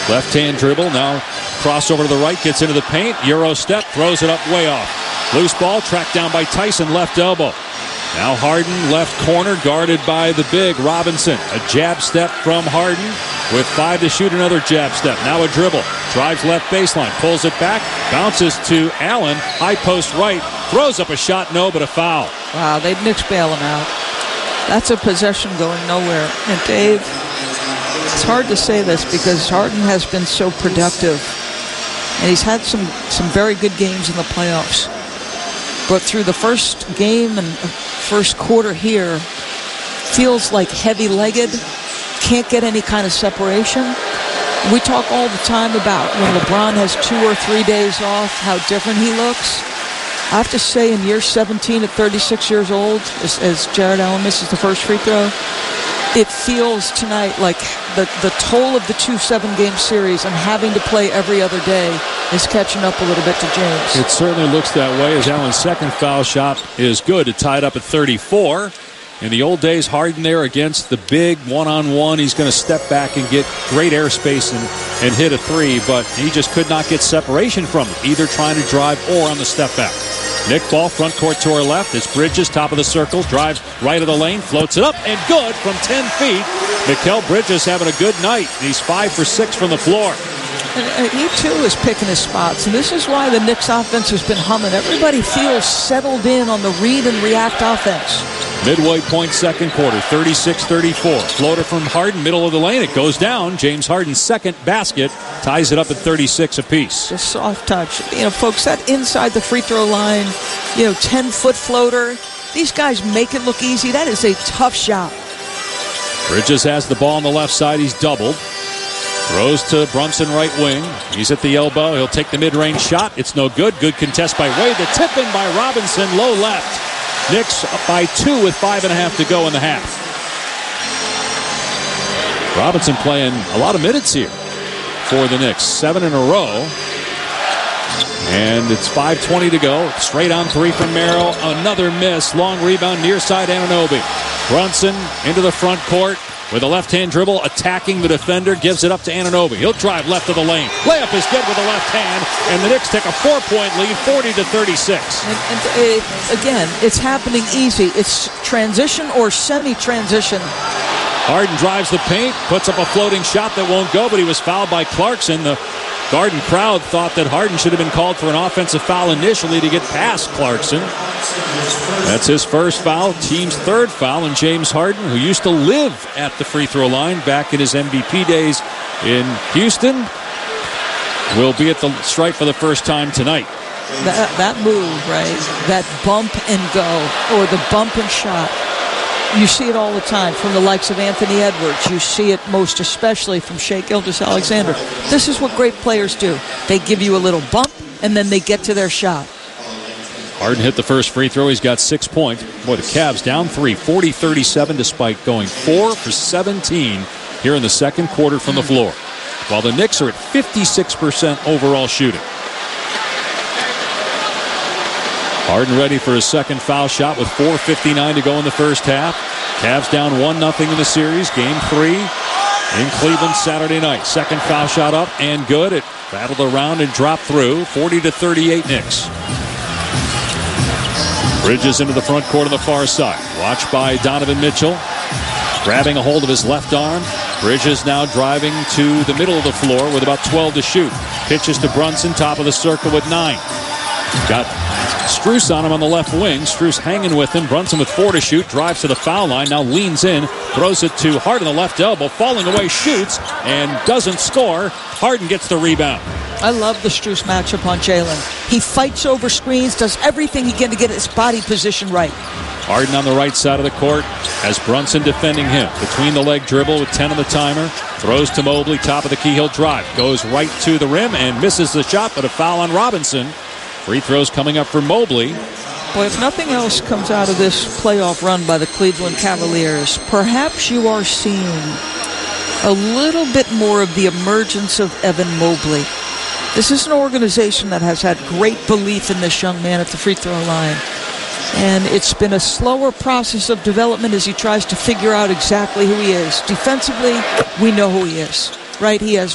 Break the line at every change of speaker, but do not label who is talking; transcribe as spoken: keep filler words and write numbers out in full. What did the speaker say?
Left-hand dribble, now crossover to the right, gets into the paint. Euro step, throws it up way off. Loose ball, tracked down by Tyson, left elbow. Now Harden, left corner, guarded by the big Robinson. A jab step from Harden with five to shoot, another jab step. Now a dribble, drives left baseline, pulls it back, bounces to Allen, high post right, throws up a shot, no, but a foul.
Wow, they'd Knicks bail him out. That's a possession going nowhere. And Dave, it's hard to say this because Harden has been so productive. And he's had some, some very good games in the playoffs. But through the first game and first quarter here, feels like heavy-legged, can't get any kind of separation. We talk all the time about when LeBron has two or three days off, how different he looks. I have to say, in year seventeen at thirty-six years old, as, as Jared Allen misses the first free throw, it feels tonight like the, the toll of the two seven-game series and having to play every other day is catching up a little bit to James.
It certainly looks that way as Allen's second foul shot is good to tie it up at thirty-four. In the old days, Harden there against the big one-on-one. He's going to step back and get great airspace and, and hit a three, but he just could not get separation from it, either trying to drive or on the step back. Nick ball, front court to our left. It's Bridges, top of the circle, drives right of the lane, floats it up, and good from ten feet. Mikal Bridges having a good night. He's five for six from the floor.
And he, too, is picking his spots. And this is why the Knicks offense has been humming. Everybody feels settled in on the read and react offense.
Midway point, second quarter, thirty-six thirty-four. Floater from Harden, middle of the lane. It goes down. James Harden's second basket ties it up at thirty-six apiece.
Just soft touch. You know, folks, that inside the free throw line, you know, ten-foot floater, these guys make it look easy. That is a tough shot.
Bridges has the ball on the left side. He's doubled. Throws to Brunson, right wing. He's at the elbow. He'll take the mid-range shot. It's no good. Good contest by Wade. The tip in by Robinson. Low left. Knicks up by two with five and a half to go in the half. Robinson playing a lot of minutes here for the Knicks. Seven in a row. And it's five twenty to go. Straight on three from Merrill. Another miss. Long rebound near side Anunoby. Brunson into the front court with a left-hand dribble, attacking the defender, gives it up to Anunoby. He'll drive left of the lane. Layup is good with the left hand, and the Knicks take a four-point lead, forty to thirty-six.
And, and it, again, it's happening easy. It's transition or semi-transition.
Harden drives the paint, puts up a floating shot that won't go, but he was fouled by Clarkson. The Garden crowd thought that Harden should have been called for an offensive foul initially to get past Clarkson. That's his first foul, team's third foul, and James Harden, who used to live at the free throw line back in his M V P days in Houston, will be at the stripe for the first time tonight.
That, that move, right? That bump and go, or the bump and shot. You see it all the time from the likes of Anthony Edwards. You see it most especially from Shai Gilgeous-Alexander. This is what great players do. They give you a little bump, and then they get to their shot.
Harden hit the first free throw. He's got six points. Boy, the Cavs down three, forty thirty-seven, despite going four for seventeen here in the second quarter from the floor. While the Knicks are at fifty-six percent overall shooting. Harden ready for his second foul shot with four fifty-nine to go in the first half. Cavs down one nothing in the series. Game three in Cleveland Saturday night. Second foul shot up and good. It battled around and dropped through. forty to thirty-eight Knicks. Bridges into the front court on the far side. Watched by Donovan Mitchell. Grabbing a hold of his left arm. Bridges now driving to the middle of the floor with about twelve to shoot. Pitches to Brunson, top of the circle with nine. Got Strus on him on the left wing. Strus hanging with him. Brunson with four to shoot. Drives to the foul line. Now leans in. Throws it to Harden, the left elbow. Falling away, shoots, and doesn't score. Harden gets the rebound.
I love the Strus matchup on Jalen. He fights over screens, does everything he can to get his body position right.
Harden on the right side of the court as Brunson defending him. Between the leg dribble with ten on the timer. Throws to Mobley, top of the key. He'll drive. Goes right to the rim and misses the shot, but a foul on Robinson. Free throws coming up for Mobley.
Boy, if nothing else comes out of this playoff run by the Cleveland Cavaliers, perhaps you are seeing a little bit more of the emergence of Evan Mobley. This is an organization that has had great belief in this young man at the free throw line. And it's been a slower process of development as he tries to figure out exactly who he is. Defensively, we know who he is, right? He has